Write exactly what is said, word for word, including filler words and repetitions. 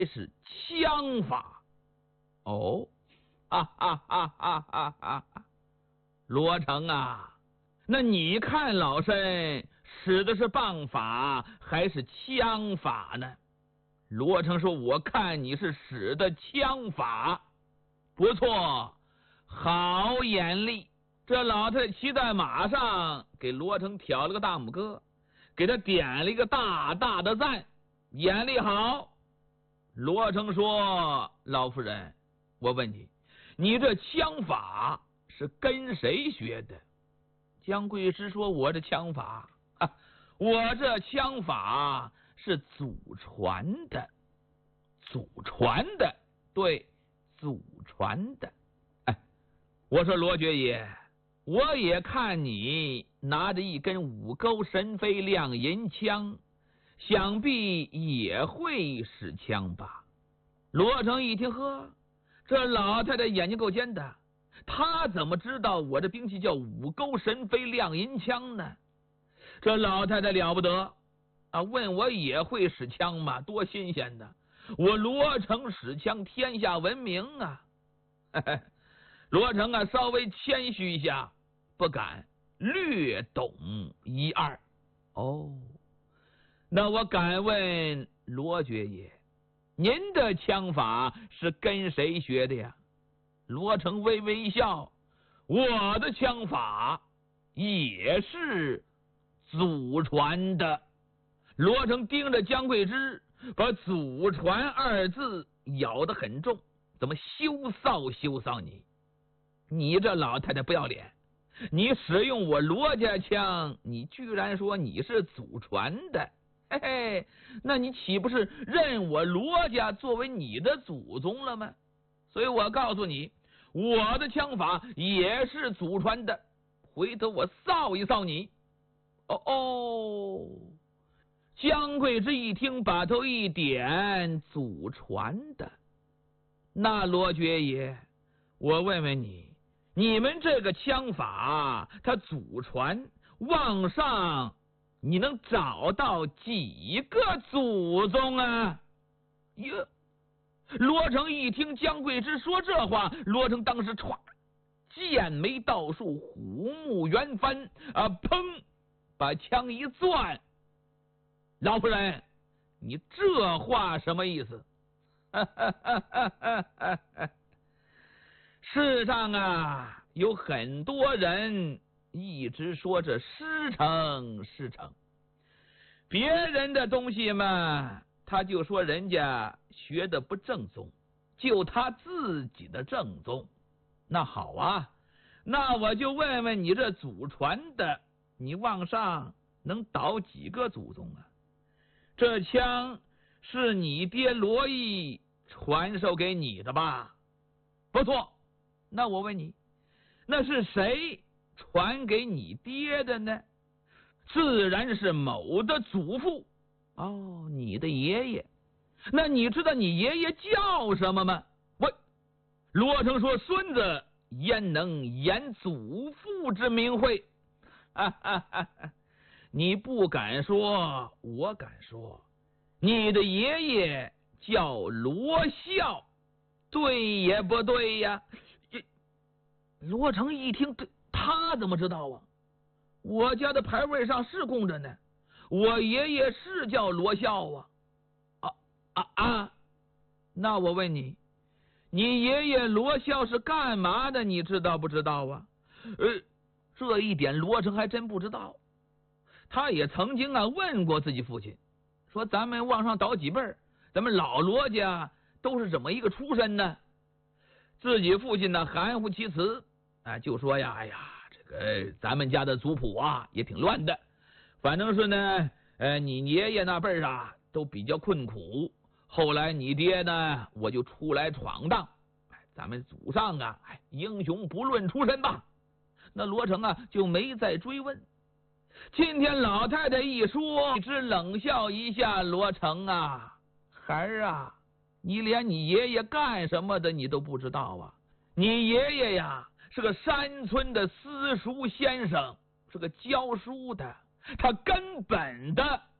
是枪法。哦，哈哈哈哈哈哈！罗成啊，那你看老身使的是棒法还是枪法呢？罗成说：“我看你是使的枪法，不错，好眼力。”这老太太骑在马上，给罗成挑了个大拇哥，给他点了一个大大的赞，眼力好。罗成说：“老夫人，我问你，你这枪法是跟谁学的？”姜桂枝说：“我这枪法，啊、我这枪法是祖传的，祖传的，对，祖传的。”哎，我说罗爵爷，我也看你拿着一根五钩神飞亮银枪，想必也会使枪吧？罗成一听，呵，这老太太眼睛够尖的，她怎么知道我这兵器叫五钩神飞亮银枪呢？这老太太了不得啊！问我也会使枪吗？多新鲜的！我罗成使枪天下闻名啊！嘿嘿，罗成啊，稍微谦虚一下，不敢，略懂一二。哦，那我敢问罗爵爷，您的枪法是跟谁学的呀？罗成微微一笑，我的枪法也是祖传的。罗成盯着姜桂枝，把祖传二字咬得很重。怎么羞臊羞臊你？你这老太太不要脸！你使用我罗家枪，你居然说你是祖传的，嘿嘿，那你岂不是认我罗家作为你的祖宗了吗？所以我告诉你，我的枪法也是祖传的，回头我臊一臊你。哦哦，姜桂枝一听，把头一点，祖传的。那罗爵爷，我问问你，你们这个枪法，它祖传往上，你能找到几个祖宗啊？哟，罗成一听姜桂枝说这话，罗成当时歘，剑眉倒竖，虎目圆翻啊，砰，把枪一攥。老夫人，你这话什么意思？世上啊，有很多人一直说这师承师承，别人的东西嘛，他就说人家学的不正宗，就他自己的正宗。那好啊，那我就问问你，这祖传的，你往上能倒几个祖宗啊？这枪是你爹罗毅传授给你的吧？不错，那我问你，那是谁传给你爹的呢？自然是某的祖父。哦，你的爷爷。那你知道你爷爷叫什么吗？喂，罗成说：“孙子焉能言祖父之名讳？”哈哈哈哈，你不敢说，我敢说，你的爷爷叫罗孝，对也不对呀？罗成一听，他怎么知道啊？我家的牌位上是供着呢，我爷爷是叫罗孝啊！啊啊啊！那我问你，你爷爷罗孝是干嘛的？你知道不知道啊？呃，这一点罗成还真不知道。他也曾经啊问过自己父亲，说咱们往上倒几辈儿，咱们老罗家都是怎么一个出身呢？自己父亲呢含糊其辞啊，就说呀，哎呀，这个咱们家的族谱啊也挺乱的，反正是呢，呃，你爷爷那辈儿啊都比较困苦，后来你爹呢，我就出来闯荡，咱们祖上啊，哎，英雄不论出身吧。那罗成啊就没再追问。今天老太太一说，一直冷笑一下，罗成啊，孩儿啊，你连你爷爷干什么的你都不知道啊？你爷爷呀是个山村的私塾先生，是个教书的，他根本的